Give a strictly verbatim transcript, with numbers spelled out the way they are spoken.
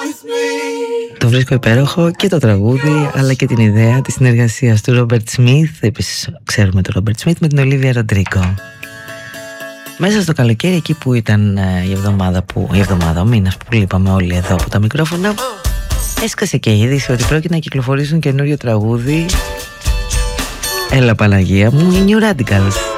Το βρίσκω υπέροχο και το τραγούδι, αλλά και την ιδέα της συνεργασίας του Ρόμπερτ Σμιθ. Επίσης ξέρουμε τον Ρόμπερτ Σμιθ με την Ολίβια Ροντρίγκο. Μέσα στο καλοκαίρι, εκεί που ήταν η εβδομάδα, που, η εβδομάδα, ο μήνας που λείπαμε όλοι εδώ από τα μικρόφωνα, έσκασε και η είδηση ότι πρόκειται να κυκλοφορήσουν καινούριο τραγούδι. Έλα Παναγία μου, οι New Radicals.